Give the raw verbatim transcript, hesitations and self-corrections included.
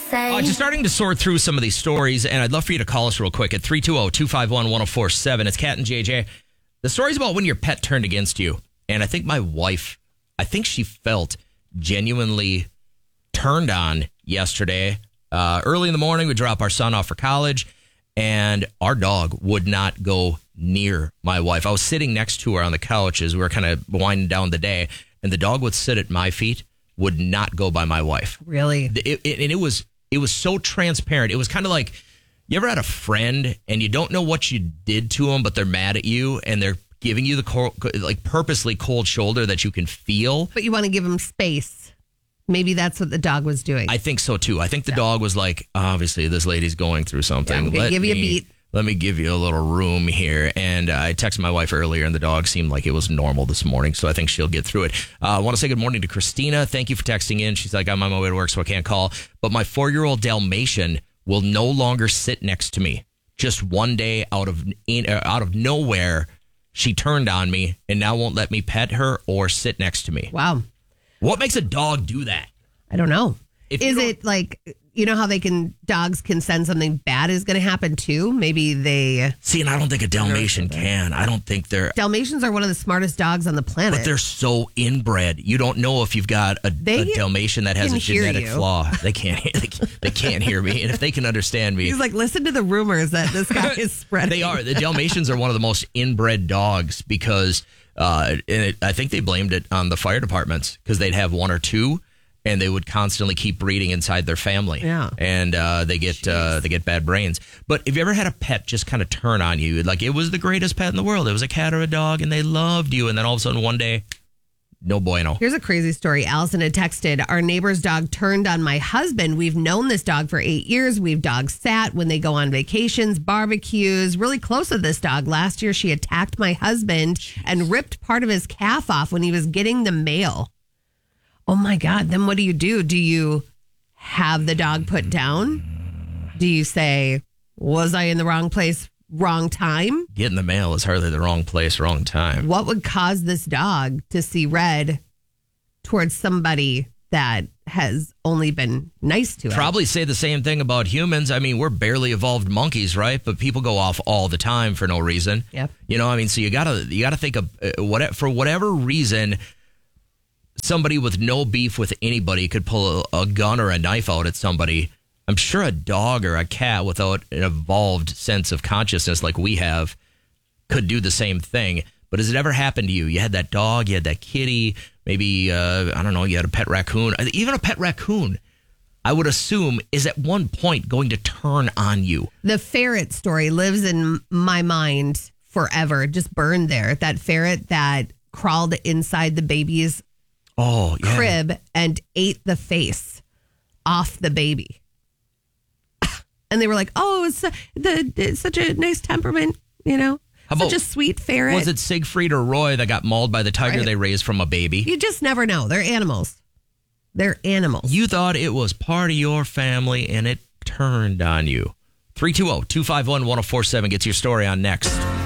say. Uh, just starting to sort through some of these stories, and I'd love for you to call us real quick at three two zero, two five one, one zero four seven. It's Kat and J J. The story's about when your pet turned against you, and I think my wife, I think she felt genuinely turned on yesterday. Uh, early in the morning, we drop our son off for college, and our dog would not go near my wife. I was sitting next to her on the couch as we were kind of winding down the day, and the dog would sit at my feet, would not go by my wife. Really? It, it, and it was it was so transparent. It was kind of like, you ever had a friend and you don't know what you did to them, but they're mad at you and they're giving you the cold, like purposely cold shoulder that you can feel. But you want to give them space. Maybe that's what the dog was doing. I think so too. I think the yeah. dog was like, obviously this lady's going through something. Yeah, I'm gonna Let give you me, a beat. Let me give you a little room here. And uh, I texted my wife earlier, and the dog seemed like it was normal this morning, so I think she'll get through it. Uh, I want to say good morning to Christina. Thank you for texting in. She's like, I'm on my way to work, so I can't call. But my four-year-old Dalmatian will no longer sit next to me. Just one day out of in, uh, out of nowhere, she turned on me and now won't let me pet her or sit next to me. Wow. What makes a dog do that? I don't know. If is you it like, you know how they can, dogs can sense something bad is going to happen too? Maybe they... See, and I don't think a Dalmatian can. I don't think they're... Dalmatians are one of the smartest dogs on the planet. But they're so inbred. You don't know if you've got a, They a Dalmatian that has can a hear genetic you. flaw. They can't, they can't. They can't hear me. And if they can understand me... He's like, listen to the rumors that this guy is spreading. They are. The Dalmatians are one of the most inbred dogs because uh, and it, I think they blamed it on the fire departments because they'd have one or two and they would constantly keep breeding inside their family. Yeah. And uh, they get uh, they get bad brains. But have you ever had a pet just kind of turn on you? Like it was the greatest pet in the world. It was a cat or a dog and they loved you. And then all of a sudden one day, no bueno. Here's a crazy story. Allison had texted, our neighbor's dog turned on my husband. We've known this dog for eight years. We've dog sat when they go on vacations, barbecues, really close to this dog. Last year, she attacked my husband and ripped part of his calf off when he was getting the mail. Oh my God. Then what do you do? Do you have the dog put down? Do you say, was I in the wrong place, wrong time? Getting the mail is hardly the wrong place, wrong time. What would cause this dog to see red towards somebody that has only been nice to it? Probably say the same thing about humans. I mean, we're barely evolved monkeys, right? But people go off all the time for no reason. Yep. You know, I mean, so you gotta you gotta think of uh, what for whatever reason. Somebody with no beef with anybody could pull a, a gun or a knife out at somebody. I'm sure a dog or a cat without an evolved sense of consciousness like we have could do the same thing. But has it ever happened to you? You had that dog, you had that kitty, maybe, uh, I don't know, you had a pet raccoon. Even a pet raccoon, I would assume, is at one point going to turn on you. The ferret story lives in my mind forever, just burned there. That ferret that crawled inside the baby's oh, yeah. crib and ate the face off the baby. And they were like, oh, it's, the, it's such a nice temperament, you know, How such about, a sweet ferret. Was it Siegfried or Roy that got mauled by the tiger Right. they raised from a baby? You just never know. They're animals. They're animals. You thought it was part of your family and it turned on you. three two zero, two five one, one zero four seven gets your story on next.